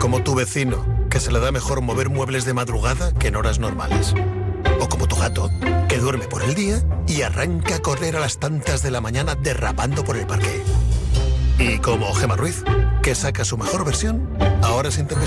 Como tu vecino, que se le da mejor mover muebles de madrugada que en horas normales. O como tu gato, que duerme por el día y arranca a correr a las tantas de la mañana derrapando por el parque. Y como Gemma Ruiz, que saca su mejor versión ahora sin tempestad.